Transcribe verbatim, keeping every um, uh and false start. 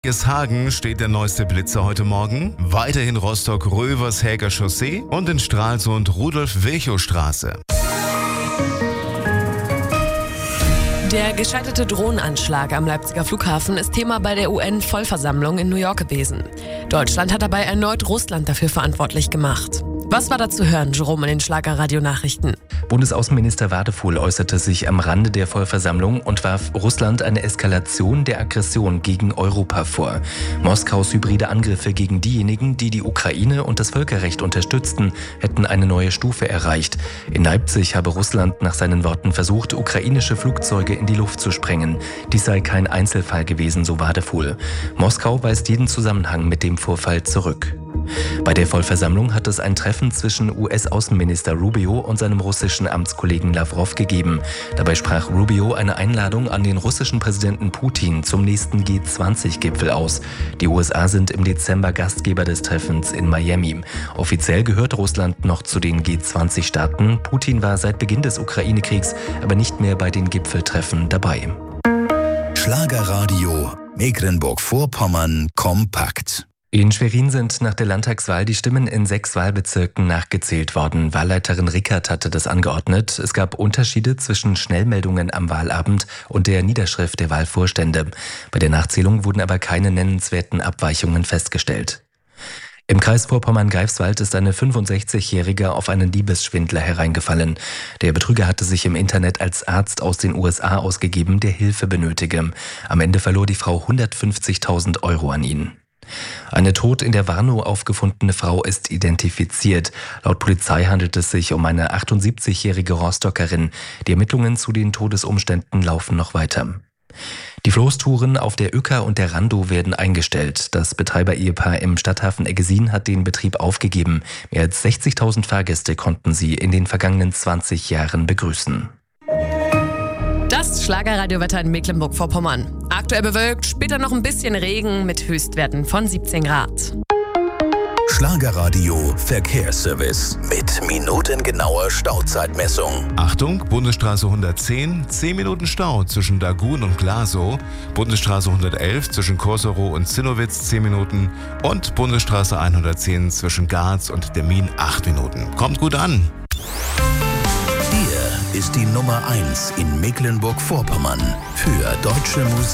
Hagen steht der neueste Blitzer heute Morgen, weiterhin Rostock-Rövershäger Chaussee und in Stralsund Rudolf-Virchow-Straße. Der gescheiterte Drohnenanschlag am Leipziger Flughafen ist Thema bei der U N-Vollversammlung in New York gewesen. Deutschland hat dabei erneut Russland dafür verantwortlich gemacht. Was war da zu hören, Jerome, in den Schlager-Radio-Nachrichten? Bundesaußenminister Wadefuhl äußerte sich am Rande der Vollversammlung und warf Russland eine Eskalation der Aggression gegen Europa vor. Moskaus hybride Angriffe gegen diejenigen, die die Ukraine und das Völkerrecht unterstützten, hätten eine neue Stufe erreicht. In Leipzig habe Russland nach seinen Worten versucht, ukrainische Flugzeuge in die Luft zu sprengen. Dies sei kein Einzelfall gewesen, so Wadefuhl. Moskau weist jeden Zusammenhang mit dem Vorfall zurück. Bei der Vollversammlung hat es ein Treffen zwischen U S-Außenminister Rubio und seinem russischen Amtskollegen Lawrow gegeben. Dabei sprach Rubio eine Einladung an den russischen Präsidenten Putin zum nächsten G zwanzig Gipfel aus. Die U S A sind im Dezember Gastgeber des Treffens in Miami. Offiziell gehört Russland noch zu den G zwanzig Staaten. Putin war seit Beginn des Ukraine-Kriegs aber nicht mehr bei den Gipfeltreffen dabei. Schlagerradio Mecklenburg-Vorpommern kompakt. In Schwerin sind nach der Landtagswahl die Stimmen in sechs Wahlbezirken nachgezählt worden. Wahlleiterin Rickert hatte das angeordnet. Es gab Unterschiede zwischen Schnellmeldungen am Wahlabend und der Niederschrift der Wahlvorstände. Bei der Nachzählung wurden aber keine nennenswerten Abweichungen festgestellt. Im Kreis Vorpommern-Greifswald ist eine fünfundsechzigjährige auf einen Liebesschwindler hereingefallen. Der Betrüger hatte sich im Internet als Arzt aus den U S A ausgegeben, der Hilfe benötige. Am Ende verlor die Frau hundertfünfzigtausend Euro an ihn. Eine tot in der Warnow aufgefundene Frau ist identifiziert. Laut Polizei handelt es sich um eine achtundsiebzigjährige Rostockerin. Die Ermittlungen zu den Todesumständen laufen noch weiter. Die Floßtouren auf der Uecker und der Randow werden eingestellt. Das Betreiber-Ehepaar im Stadthafen Eggesin hat den Betrieb aufgegeben. Mehr als sechzigtausend Fahrgäste konnten sie in den vergangenen zwanzig Jahren begrüßen. Das Schlagerradiowetter in Mecklenburg-Vorpommern. Aktuell bewölkt, später noch ein bisschen Regen mit Höchstwerten von siebzehn Grad. Schlagerradio Verkehrsservice mit minutengenauer Stauzeitmessung. Achtung, Bundesstraße hundertzehn, zehn Minuten Stau zwischen Dagun und Glasow, Bundesstraße hundertelf zwischen Korsorow und Zinnowitz zehn Minuten und Bundesstraße hundertzehn zwischen Garz und Demmin acht Minuten. Kommt gut an! Hier ist die Nummer eins in Mecklenburg-Vorpommern für deutsche Musik.